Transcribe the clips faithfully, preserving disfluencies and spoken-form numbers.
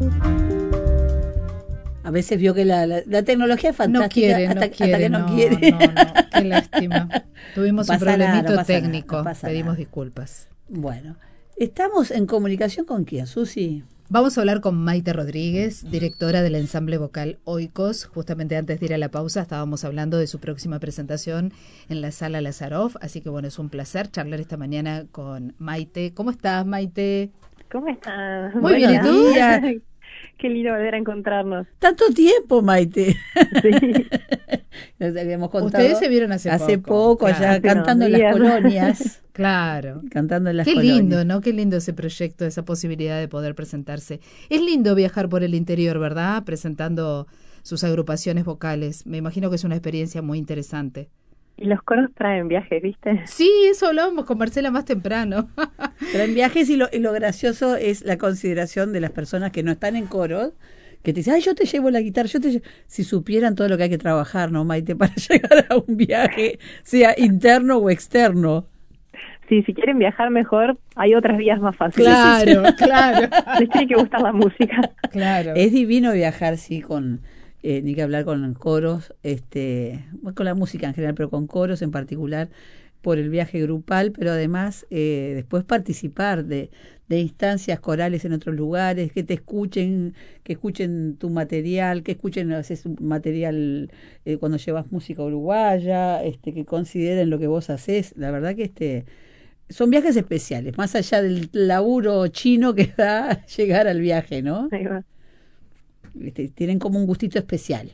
A veces vio que la, la, la tecnología es fantástica. No quiere, hasta, no quiere, hasta que no, no quiere. No, no, qué lástima. Tuvimos no un problemito nada, no técnico. Nada, no Pedimos nada. disculpas. Bueno, ¿estamos en comunicación con quién, Susi? Vamos a hablar con Maite Rodríguez, directora del ensamble vocal Oikos. Justamente antes de ir a la pausa estábamos hablando de su próxima presentación en la Sala Lazaroff, así que bueno, es un placer charlar esta mañana con Maite. ¿Cómo estás, Maite? ¿Cómo estás? Muy bien, ¿y tú? Qué lindo volver a encontrarnos. Tanto tiempo, Maite. Sí. Nos habíamos contado. Ustedes se vieron hace, hace poco. poco, allá claro. cantando en las colonias. Claro. Cantando en las Qué colonias. lindo, ¿no? Qué lindo ese proyecto, esa posibilidad de poder presentarse. Es lindo viajar por el interior, ¿verdad? Presentando sus agrupaciones vocales. Me imagino que es una experiencia muy interesante. Y los coros traen viajes, ¿viste? Sí, eso hablábamos con Marcela más temprano. Traen viajes y lo, y lo gracioso es la consideración de las personas que no están en coros, que te dicen, ay, yo te llevo la guitarra, yo te llevo... Si supieran todo lo que hay que trabajar, ¿no, Maite? Para llegar a un viaje, sea interno o externo. Sí, si quieren viajar mejor, hay otras vías más fáciles. Claro, sí, sí. claro. Les tiene que gustar la música. Claro. Es divino viajar, sí, con... Eh, ni que hablar con coros, este, con la música en general, pero con coros en particular, por el viaje grupal, pero además eh, después participar de, de instancias corales en otros lugares, que te escuchen, que escuchen tu material, que escuchen haces un material eh, cuando llevas música uruguaya, este, que consideren lo que vos haces. La verdad que este son viajes especiales, más allá del laburo chino que da llegar al viaje, ¿no? Ahí va. Este, tienen como un gustito especial.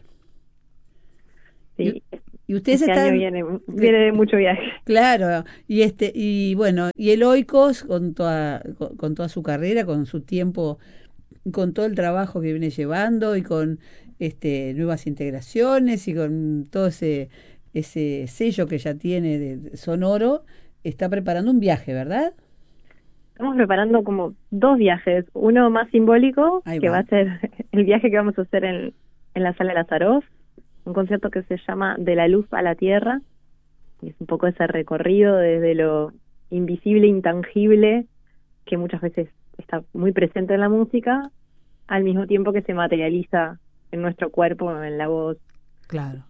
Sí. Y, y ustedes este están año viene, viene de mucho viaje. Claro, y este y bueno, y el Oikos con toda con, con toda su carrera, con su tiempo, con todo el trabajo que viene llevando y con este nuevas integraciones y con todo ese ese sello que ya tiene de, de sonoro, está preparando un viaje, ¿verdad? Estamos preparando como dos viajes, uno más simbólico, Ahí que va. va a ser el viaje que vamos a hacer en, en la Sala Lazaroff, un concierto que se llama De la Luz a la Tierra, y es un poco ese recorrido desde lo invisible, intangible, que muchas veces está muy presente en la música, al mismo tiempo que se materializa en nuestro cuerpo, en la voz. Claro.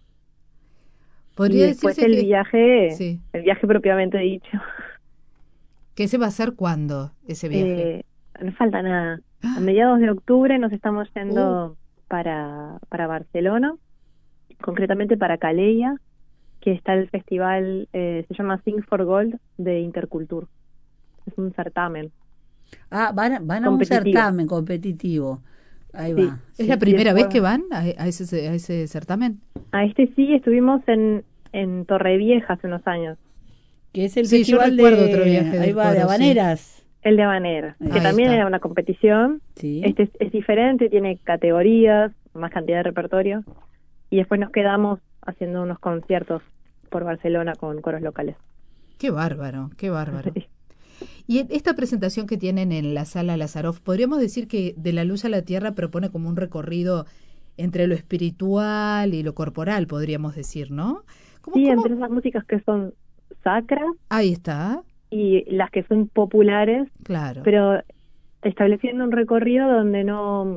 Y Podría después decirse el que... viaje, Sí. el viaje propiamente dicho. ¿Qué se va a hacer cuándo, ese viaje? Eh, no falta nada. A mediados de octubre nos estamos yendo Uh. para, para Barcelona, concretamente para Calella, que está el festival, eh, se llama Sing for Gold de Intercultur. Es un certamen. Ah, van, a- van a un Competitivo. certamen competitivo. Ahí Sí. va. ¿Es Sí. la primera después- vez que van a, a, ese, a ese certamen? A este sí, estuvimos en, en Torrevieja hace unos años, Que es el Sí, yo festival recuerdo de, otro viaje ahí del va, de coro, sí. habaneras. el de Habanera, Ahí que también está. era una competición. Sí. Este es, es diferente, tiene categorías, más cantidad de repertorio, y después nos quedamos haciendo unos conciertos por Barcelona con coros locales. Qué bárbaro, qué bárbaro. Y en esta presentación que tienen en la Sala Lazaroff, podríamos decir que De la Luz a la Tierra propone como un recorrido entre lo espiritual y lo corporal, podríamos decir, ¿no? ¿Cómo, Sí, cómo? entre esas músicas que son sacras Ahí está, y las que son populares, claro. pero estableciendo un recorrido donde no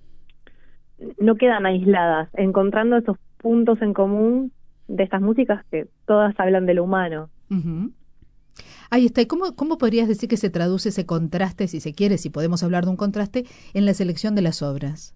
no quedan aisladas, encontrando esos puntos en común de estas músicas que todas hablan de lo humano. Uh-huh. Ahí está. ¿Y cómo, cómo podrías decir que se traduce ese contraste, si se quiere, si podemos hablar de un contraste, en la selección de las obras?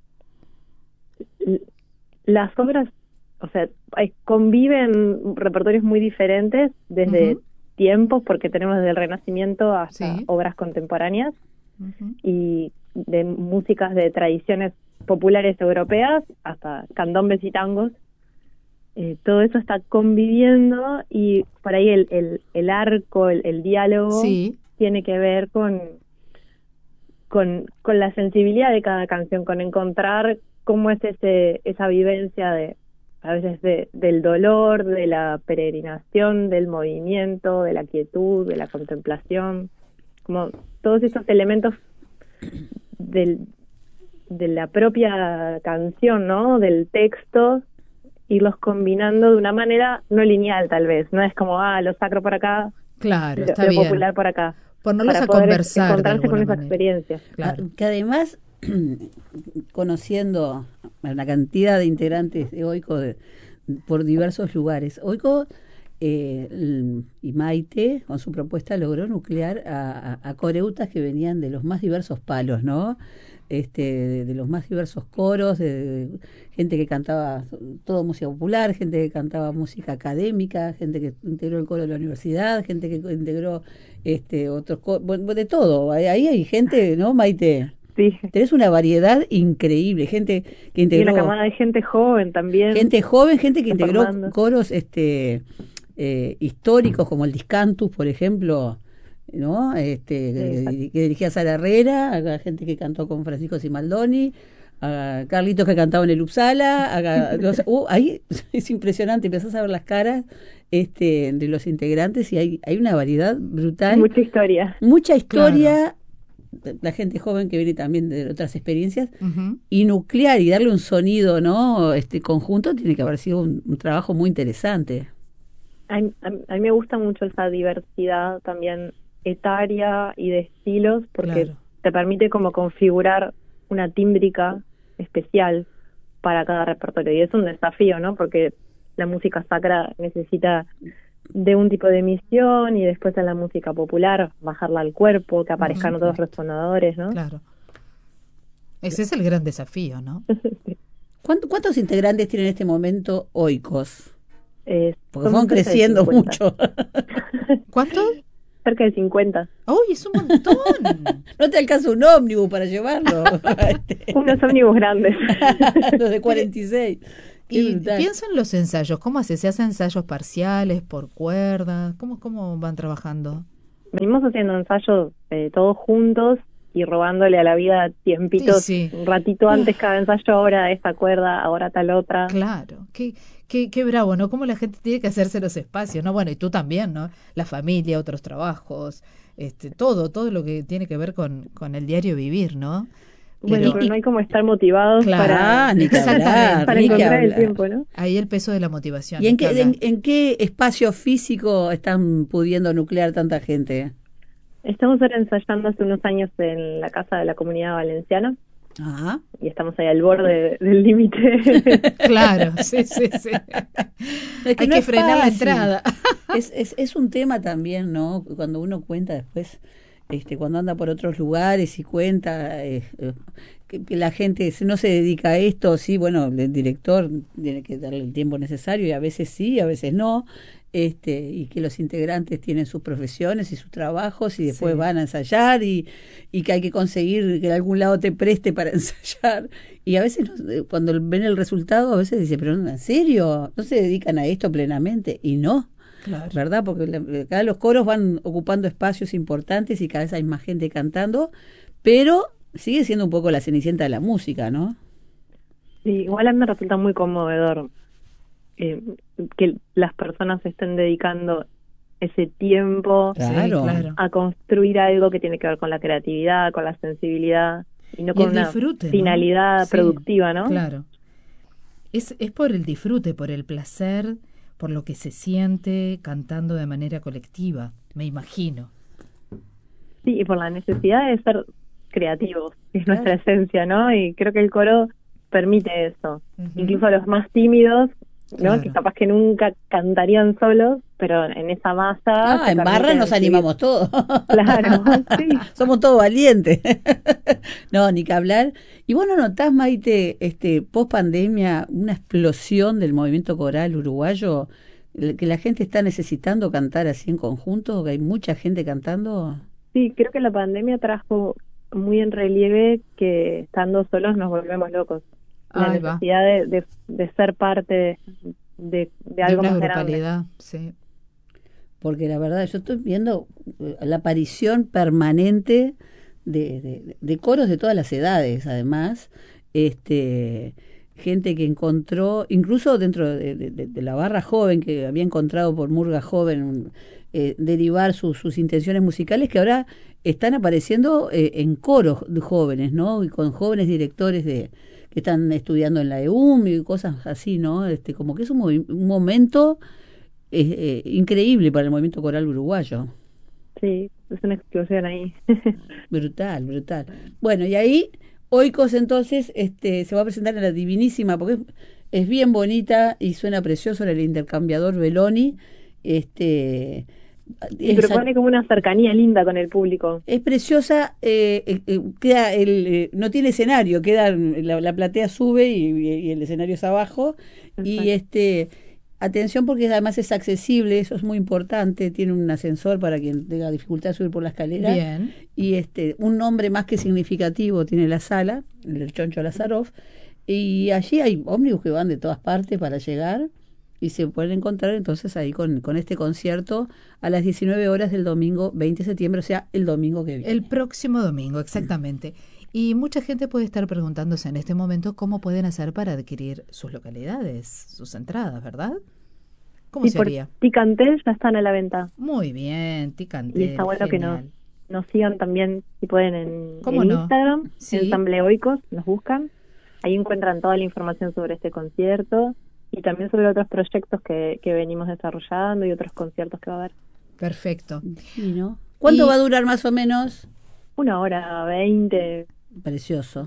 L- Las obras, o sea, hay- conviven repertorios muy diferentes desde Ujú. tiempos, porque tenemos desde el Renacimiento hasta Sí. obras contemporáneas, Uh-huh. y de músicas de tradiciones populares europeas hasta candombes y tangos. Eh, todo eso está conviviendo, y por ahí el, el, el arco, el, el diálogo Sí, tiene que ver con, con, con la sensibilidad de cada canción, con encontrar cómo es ese, esa vivencia de a veces de, del dolor, de la peregrinación, del movimiento, de la quietud, de la contemplación, como todos esos elementos del, de la propia canción, ¿no? Del texto, irlos combinando de una manera no lineal, tal vez. No es como, ah, lo sacro por acá, claro, lo, está lo bien. popular por acá. Ponerlos para a poder conversar de encontrarse con alguna esa manera. experiencia. Claro. Ah, que además conociendo a una cantidad de integrantes de Oiko de, por diversos lugares. Oiko eh, y Maite, con su propuesta, logró nuclear a, a, a coreutas que venían de los más diversos palos, ¿no? Este, de, de los más diversos coros, de, de gente que cantaba todo música popular, gente que cantaba música académica, gente que integró el coro de la universidad, gente que integró este otros coros, bueno, de todo. Ahí hay gente, ¿no, Maite? Sí. Tenés una variedad increíble, gente que integró... Y una camada de gente joven también. Gente joven, gente que integró formando. coros este eh, históricos como el Discantus, por ejemplo, ¿no? Este, sí, que dirigía Sara Herrera, a gente que cantó con Francisco Simaldoni, a Carlitos que cantaba en el Uppsala, a, los, uh, ahí es impresionante, empezás a ver las caras este, de los integrantes y hay, hay una variedad brutal. Mucha historia. Mucha historia, claro. La gente joven que viene también de otras experiencias, uh-huh. Y nuclear y darle un sonido, ¿no? Este conjunto tiene que haber sido un, un trabajo muy interesante. A, a, a mí me gusta mucho esa diversidad también etaria y de estilos, porque claro. Te permite como configurar una tímbrica especial para cada repertorio, y es un desafío, ¿no? Porque la música sacra necesita de un tipo de emisión y después en la música popular bajarla al cuerpo, que aparezcan otros resonadores, ¿no? Claro. Ese es el gran desafío, ¿no? Sí. ¿Cuánto, ¿Cuántos integrantes tienen en este momento Oikos? Eh, Porque van creciendo mucho. ¿Cuántos? Cerca de cincuenta. ¡Uy, es un montón! No te alcanza un ómnibus para llevarlo. Unos ómnibus grandes. Los de cuarenta y seis. Y pienso en los ensayos. ¿Cómo hace? ¿Se hacen ensayos parciales, por cuerdas? ¿Cómo, cómo van trabajando? Venimos haciendo ensayos eh, todos juntos y robándole a la vida tiempitos. Sí, sí. Un ratito antes cada ensayo, ahora esta cuerda, ahora tal otra. Claro. Qué, qué, qué bravo, ¿no? Cómo la gente tiene que hacerse los espacios, ¿no? Bueno, y tú también, ¿no? La familia, otros trabajos, este, todo, todo lo que tiene que ver con, con el diario vivir, ¿no? Bueno, pero, pero no hay como estar motivados claro, para, ni que hablar, para ni encontrar que el tiempo, ¿no? Ahí el peso de la motivación. ¿Y en qué, en, en qué espacio físico están pudiendo nuclear tanta gente? Estamos ahora ensayando hace unos años en la Casa de la Comunidad Valenciana. Ajá. Y estamos ahí al borde del límite. Claro, sí, sí, sí. Es que hay no que es frenar fácil. La entrada. Es, es, es un tema también, ¿no? Cuando uno cuenta después, este, cuando anda por otros lugares y cuenta eh, eh, que, que la gente no se dedica a esto, sí, bueno, el director tiene que darle el tiempo necesario y a veces sí, a veces no. Este, y que los integrantes tienen sus profesiones y sus trabajos y después sí. van a ensayar y, y que hay que conseguir que de algún lado te preste para ensayar y a veces cuando ven el resultado a veces dicen, pero ¿en serio? ¿No se dedican a esto plenamente? Y no, claro. ¿Verdad? Porque cada los coros van ocupando espacios importantes y cada vez hay más gente cantando, pero sigue siendo un poco la cenicienta de la música, ¿no? Sí, igual a mí me resulta muy conmovedor Eh, que las personas estén dedicando ese tiempo claro. a construir algo que tiene que ver con la creatividad, con la sensibilidad y no y con una disfrute, finalidad ¿no? productiva, sí, ¿no? Claro. Es, es por el disfrute, por el placer, por lo que se siente cantando de manera colectiva, me imagino. Sí, y por la necesidad de ser creativos, que es nuestra claro. esencia, ¿no? Y creo que el coro permite eso. Uh-huh. Incluso a los más tímidos, ¿no? Claro. Que capaz que nunca cantarían solos, pero en esa masa... Ah, en barra nos animamos todos. Claro, sí. Somos todos valientes. No, ni que hablar. Y vos no notás, Maite, este, post pandemia, una explosión del movimiento coral uruguayo, que la gente está necesitando cantar así en conjunto, que hay mucha gente cantando. Sí, creo que la pandemia trajo muy en relieve que estando solos nos volvemos locos. La Ahí necesidad de, de, de ser parte de, de, de algo de una más grupalidad, grande. Sí. Porque la verdad, yo estoy viendo la aparición permanente de, de, de coros de todas las edades, además, este gente que encontró, incluso dentro de, de, de la barra joven, que había encontrado por Murga Joven, eh, derivar sus, sus intenciones musicales, que ahora están apareciendo eh, en coros de jóvenes, ¿no? Y con jóvenes directores de que están estudiando en la E U M y cosas así, ¿no? Este, como que es un, movi- un momento eh, eh, increíble para el movimiento coral uruguayo. Sí, es una explosión ahí. Brutal, brutal. Bueno, y ahí Oikos entonces este, se va a presentar en la Divinísima, porque es, es bien bonita y suena precioso en el intercambiador Belloni. Este, Y propone como una cercanía linda con el público. Es preciosa, eh, eh, queda el, eh, no tiene escenario, queda la, la platea sube y, y el escenario es abajo. Exacto. Y este atención porque además es accesible, eso es muy importante, tiene un ascensor para quien tenga dificultad de subir por la escalera. Bien. Y este un nombre más que significativo tiene la sala, el Choncho Lázarov, y allí hay ómnibus que van de todas partes para llegar. Y se pueden encontrar entonces ahí con, con este concierto a las diecinueve horas del domingo veinte de septiembre, o sea, el domingo que viene. El próximo domingo, exactamente. Y mucha gente puede estar preguntándose en este momento cómo pueden hacer para adquirir sus localidades, sus entradas, ¿verdad? ¿Cómo sí, se haría? Por Ticantel ya están a la venta. Muy bien, Ticantel. Y está bueno genial. que nos, nos sigan también, si pueden, en, ¿Cómo en no? Instagram, ¿Sí? Ensamble Oikos, nos buscan. Ahí encuentran toda la información sobre este concierto. Y también sobre otros proyectos que, que venimos desarrollando y otros conciertos que va a haber. Perfecto. ¿Y no? ¿Cuánto y... va a durar más o menos? Una hora, veinte. Precioso.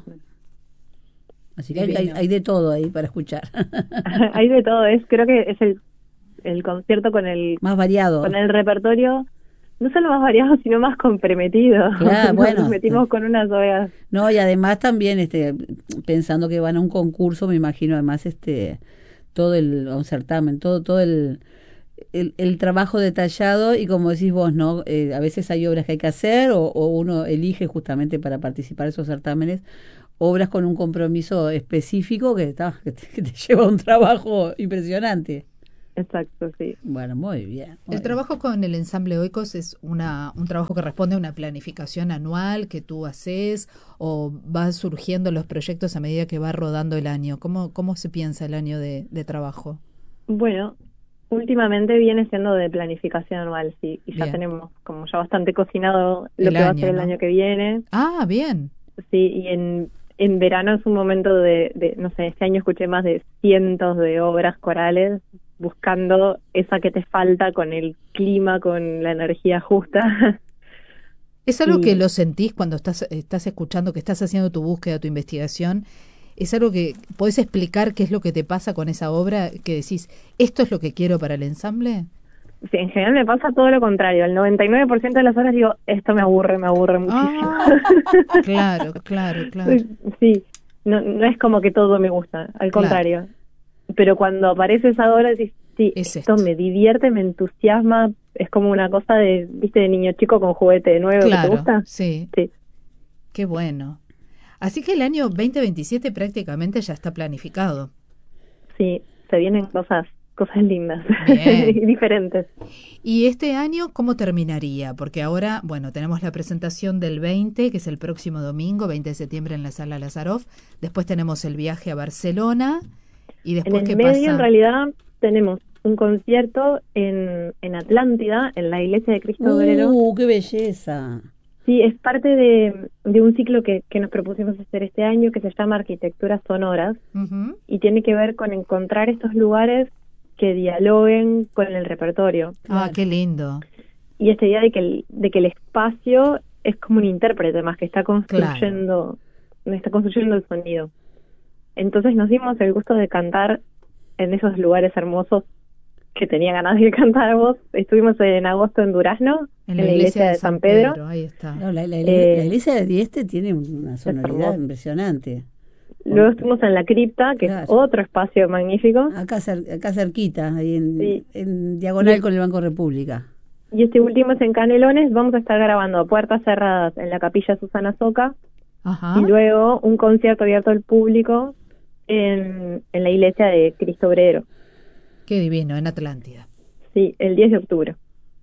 Así que hay, hay, hay de todo ahí para escuchar. Hay de todo. Es creo que es el, el concierto con el... Más variado. Con el repertorio, no solo más variado, sino más comprometido. Claro, bueno. Nos metimos con unas obras. No, y además también, este pensando que van a un concurso, me imagino además este... todo el un certamen, todo todo el, el, el trabajo detallado y como decís vos, ¿no? Eh, a veces hay obras que hay que hacer o, o uno elige justamente para participar en esos certámenes obras con un compromiso específico que, ta, que, te, que te lleva un trabajo impresionante. Exacto, sí. Bueno, muy bien. Muy el bien. trabajo con el ensamble Oikos es una un trabajo que responde a una planificación anual que tú haces o van surgiendo los proyectos a medida que va rodando el año. ¿Cómo, cómo se piensa el año de, de trabajo? Bueno, últimamente viene siendo de planificación anual, sí. Y ya bien. Tenemos como ya bastante cocinado lo el que año, va a ser el ¿no? año que viene. Ah, bien. Sí, y en... En verano es un momento de, de, no sé, este año escuché más de cientos de obras corales buscando esa que te falta con el clima, con la energía justa. ¿Es algo y, que lo sentís cuando estás, estás escuchando, que estás haciendo tu búsqueda, tu investigación? ¿Es algo que podés explicar qué es lo que te pasa con esa obra, que decís, esto es lo que quiero para el ensamble? Sí, en general me pasa todo lo contrario. El noventa y nueve por ciento de las horas digo, esto me aburre, me aburre muchísimo. Ah, claro, claro, claro. Sí, no, no es como que todo me gusta, al contrario. Claro. Pero cuando aparece esa obra decís, sí, es esto, esto me divierte, me entusiasma, es como una cosa de, viste, de niño chico con juguete nuevo, claro, que te gusta. Sí, sí. Qué bueno. Así que el año veinte veintisiete prácticamente ya está planificado. Sí, se vienen cosas cosas lindas y diferentes. ¿Y este año cómo terminaría? Porque ahora, bueno, tenemos la presentación del veinte, que es el próximo domingo, veinte de septiembre en la Sala Lázarov. Después tenemos el viaje a Barcelona. ¿Y después en qué el medio, pasa? En realidad, tenemos un concierto en, en Atlántida, en la iglesia de Cristo Obrero. ¡Uh, qué belleza! Sí, es parte de, de un ciclo que, que nos propusimos hacer este año, que se llama Arquitecturas Sonoras, uh-huh. y tiene que ver con encontrar estos lugares que dialoguen con el repertorio. Ah, claro. Qué lindo. Y esta idea de que el, de que el espacio es como un intérprete más que está construyendo, claro. está construyendo el sonido. Entonces nos dimos el gusto de cantar en esos lugares hermosos que tenía ganas de que cantáramos. Estuvimos en agosto en Durazno, en en la, la iglesia, iglesia de San Pedro. Pedro ahí está. No, la, la, eh, la iglesia de Dieste tiene una sonoridad impresionante. Luego estuvimos en la cripta, que claro. es otro espacio magnífico. Acá, acá cerquita, ahí en, sí. en diagonal y, con el Banco República. Y este último es en Canelones. Vamos a estar grabando a puertas cerradas en la capilla Susana Soca. Ajá. Y luego un concierto abierto al público en, en la iglesia de Cristo Obrero. Qué divino, en Atlántida. Sí, el diez de octubre.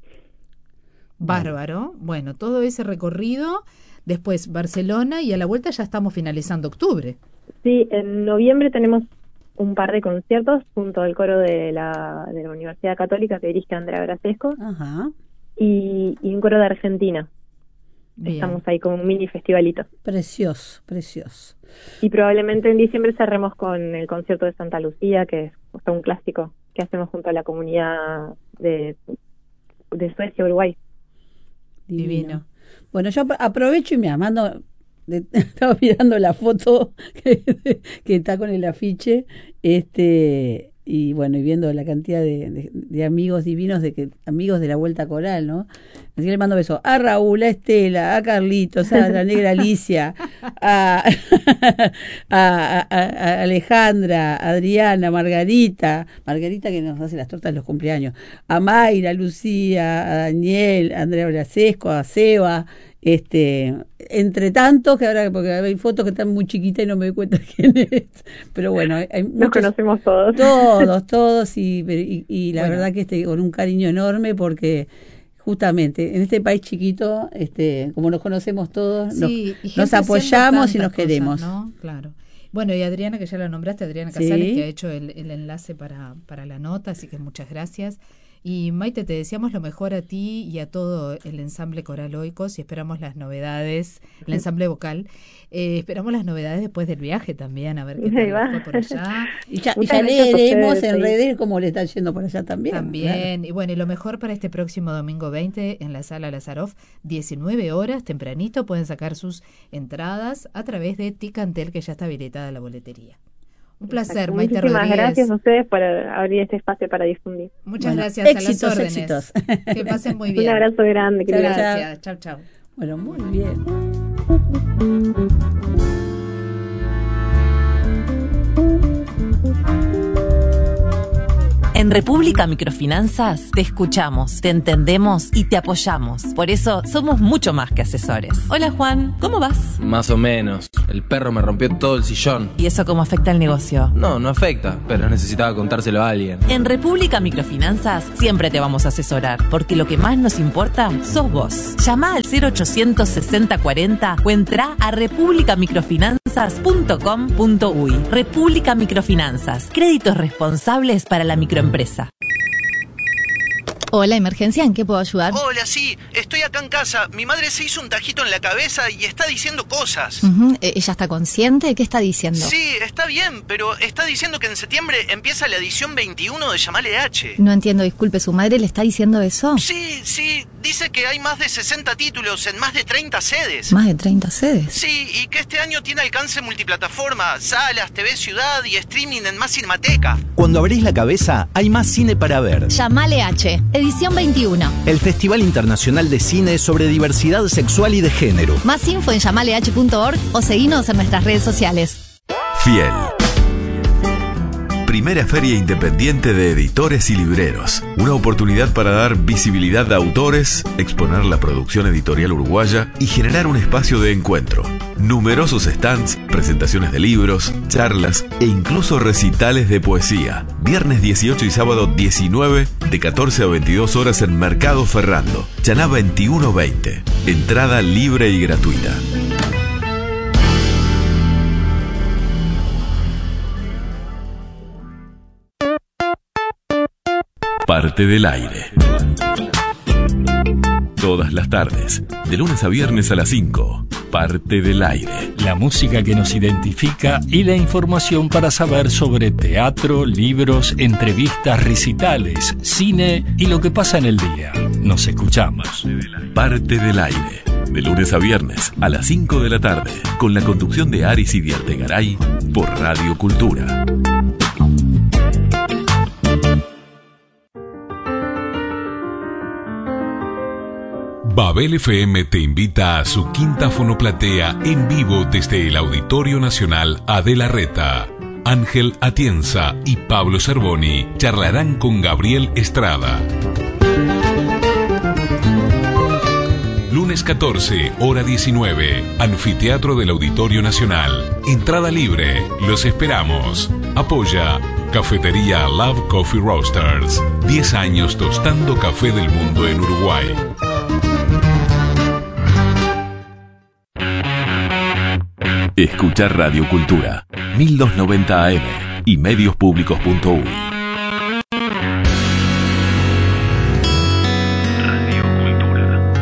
Bárbaro. Bueno, todo ese recorrido, después Barcelona y a la vuelta ya estamos finalizando octubre. Sí, en noviembre tenemos un par de conciertos junto al coro de la, de la Universidad Católica que dirige Andrea Brasesco. Ajá. Y, y un coro de Argentina. Bien. Estamos ahí con un mini festivalito. Precioso, precioso. Y probablemente en diciembre cerremos con el concierto de Santa Lucía, que es un clásico que hacemos junto a la comunidad de, de Suecia, Uruguay. Divino. Bueno, yo aprovecho y me mando de, estaba mirando la foto que, que está con el afiche, este y bueno, y viendo la cantidad de, de, de amigos divinos, de que amigos de la Vuelta Coral, ¿no? Así que le mando besos a Raúl, a Estela, a Carlitos, a la negra Alicia, a, a, a, a Alejandra, a Adriana, a Margarita, Margarita que nos hace las tortas de los cumpleaños, a Mayra, a Lucía, a Daniel, a Andrea Blasesco, a Seba, este, entre tantos que ahora, porque hay fotos que están muy chiquitas y no me doy cuenta quién es, pero bueno, hay, hay nos muchos, conocemos todos todos, todos y, y, y la bueno. verdad que este, con un cariño enorme, porque justamente en este país chiquito, este, como nos conocemos todos, Sí, nos, nos apoyamos y nos cosas, queremos, ¿no? Claro. Bueno, y Adriana, que ya la nombraste, Adriana Casales, sí, que ha hecho el, el enlace para, para la nota, así que muchas gracias. Y Maite, te deseamos lo mejor a ti y a todo el ensamble coral Oikos, y esperamos las novedades, el ensamble vocal, eh, esperamos las novedades después del viaje también, a ver qué tal fue por allá. Y ya, y ya leeremos en redes cómo le están yendo por allá también. También, claro. Y bueno, y lo mejor para este próximo domingo veinte en la Sala Lazaroff, diecinueve horas, tempranito, pueden sacar sus entradas a través de Ticantel, que ya está habilitada la boletería. Un placer, Maite Muchísimas Rodríguez. gracias a ustedes por abrir este espacio para difundir. Muchas Bueno, gracias, éxitos, a las órdenes. éxitos. Que pasen muy bien. Un abrazo grande. Muchas querida. gracias. Chau, chau. Bueno, muy bien. En República Microfinanzas te escuchamos, te entendemos y te apoyamos. Por eso somos mucho más que asesores. Hola Juan, ¿cómo vas? Más o menos. El perro me rompió todo el sillón. ¿Y eso cómo afecta al negocio? No, no afecta, pero necesitaba contárselo a alguien. En República Microfinanzas siempre te vamos a asesorar, porque lo que más nos importa sos vos. Llama al cero ochocientos sesenta cuarenta o entra a república microfinanzas punto com punto uy. República Microfinanzas, créditos responsables para la microempresa. Hola, emergencia, ¿en qué puedo ayudar? Hola, sí, estoy acá en casa. Mi madre se hizo un tajito en la cabeza y está diciendo cosas. Uh-huh. ¿Ella está consciente? ¿Qué está diciendo? Sí, está bien, pero está diciendo que en septiembre empieza la edición veintiuno de Llamale H. No entiendo, disculpe, ¿su madre le está diciendo eso? Sí, sí, dice que hay más de sesenta títulos en más de treinta sedes. ¿Más de treinta sedes? Sí, y que este año tiene alcance multiplataforma, salas, T V Ciudad y streaming en Más Cinemateca. Cuando abrís la cabeza, hay más cine para ver. Llamale H, edición veintiuno. El Festival Internacional de Cine sobre Diversidad Sexual y de Género. Más info en llamale h punto org o seguinos en nuestras redes sociales. Fiel. Primera feria independiente de editores y libreros. Una oportunidad para dar visibilidad a autores, exponer la producción editorial uruguaya y generar un espacio de encuentro. Numerosos stands, presentaciones de libros, charlas e incluso recitales de poesía. Viernes dieciocho y sábado diecinueve de catorce a veintidós horas en Mercado Ferrando. Chaná veintiuno veinte. Entrada libre y gratuita. Parte del aire. Todas las tardes, de lunes a viernes a las cinco. Parte del aire. La música que nos identifica y la información para saber sobre teatro, libros, entrevistas, recitales, cine y lo que pasa en el día. Nos escuchamos. Parte del aire. De lunes a viernes a las cinco de la tarde. Con la conducción de Aris y de Artegaray por Radio Cultura. Babel F M te invita a su quinta fonoplatea en vivo desde el Auditorio Nacional Adela Reta. Ángel Atienza y Pablo Cervoni charlarán con Gabriel Estrada. Lunes catorce, hora diecinueve, Anfiteatro del Auditorio Nacional. Entrada libre, los esperamos. Apoya Cafetería Love Coffee Roasters. diez años tostando café del mundo en Uruguay. Escuchar Radio Cultura, mil doscientos noventa A M y mediospublicos punto uy. Radio Cultura.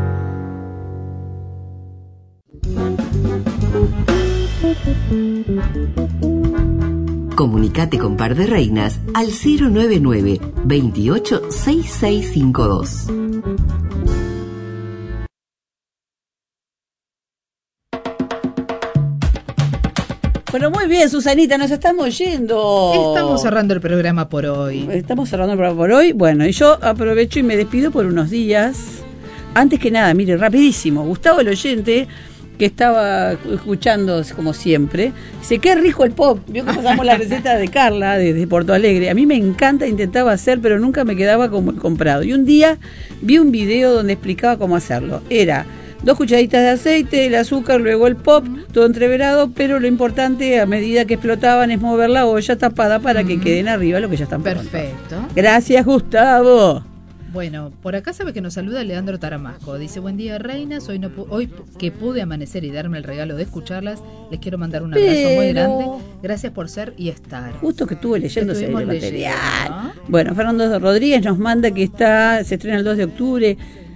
Comunicate con Par de Reinas al cero noventa y nueve, veintiocho, sesenta y seis cincuenta y dos. Bueno, muy bien, Susanita, nos estamos yendo. Estamos cerrando el programa por hoy. Estamos cerrando el programa por hoy. Bueno, y yo aprovecho y me despido por unos días. Antes que nada, mire, rapidísimo, Gustavo el oyente, que estaba escuchando como siempre, dice, qué rico el pop. Vio que pasamos la receta de Carla, desde Porto Alegre. A mí me encanta, intentaba hacer, pero nunca me quedaba como el comprado. Y un día vi un video donde explicaba cómo hacerlo. Era dos cucharaditas de aceite, el azúcar, luego el pop, todo entreverado, pero lo importante a medida que explotaban es mover la olla tapada para que queden arriba lo que ya están prontos. Perfecto. Gracias, Gustavo. Bueno, por acá sabe que nos saluda Leandro Taramasco. Dice, buen día, reinas. Hoy, no pu- hoy que pude amanecer y darme el regalo de escucharlas, les quiero mandar un abrazo Pero... muy grande. Gracias por ser y estar. Justo que estuve leyéndose el Estuvimos material. leyendo, ¿no? Bueno, Fernando Rodríguez nos manda que está se estrena el dos de octubre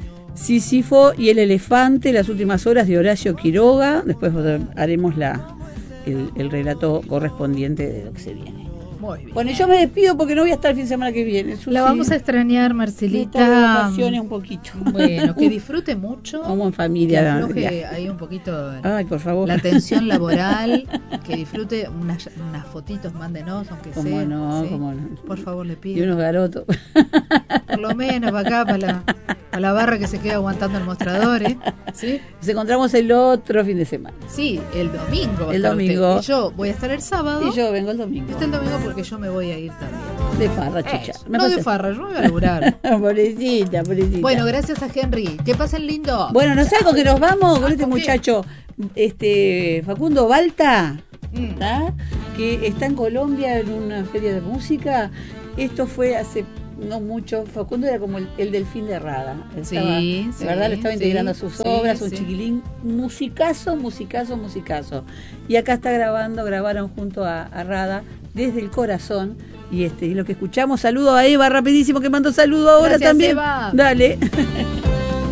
Sísifo y el elefante, las últimas horas de Horacio Quiroga. Después haremos la el, el relato correspondiente de lo que se viene. Muy bien. Bueno, yo me despido porque no voy a estar el fin de semana que viene. Susi, La vamos a extrañar, Marcelita. emociones un poquito. Bueno, que disfrute mucho. Como en familia. Que afloje ahí un poquito. Ay, por favor. La tensión laboral. Que disfrute unas, unas fotitos, mándenos, aunque Cómo sea. no, ¿sí? cómo no. Por favor, le pido. Y unos garotos. Por lo menos para acá, para la, para la barra que se queda aguantando el mostrador, ¿eh? ¿Sí? Nos encontramos el otro fin de semana. Sí, el domingo. va a El estar domingo. usted. Y yo voy a estar el sábado. Y yo vengo el domingo. Está el domingo porque yo me voy a ir también. De farra, chicha. Eso, no de farra, yo me voy a laburar. Pobrecita, pobrecita. Bueno, gracias a Henry. Que pasen lindo. Bueno, ¿no sabes con que nos vamos con Ah, este ¿con qué? muchacho? Este Facundo Balta, Mm. ¿tá? Que está en Colombia en una feria de música. Esto fue hace no mucho. Facundo era como el, el delfín de Rada. Él Sí, estaba, sí, de verdad lo estaba sí, integrando a sus sí, obras, un sí. chiquilín, musicazo, musicazo, musicazo. Y acá está grabando, grabaron junto a, a Rada desde el corazón. Y este, y lo que escuchamos, saludo a Eva rapidísimo que mandó saludo ahora Gracias, también. Eva. Dale.